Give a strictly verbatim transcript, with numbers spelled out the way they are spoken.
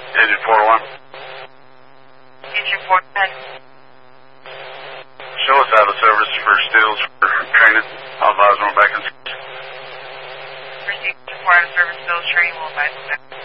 Agent four one. Agent four one. Show us out of service for stills for training. I'll advise when we're back in. Proceed to four out of service, stills training, will advise when we're back.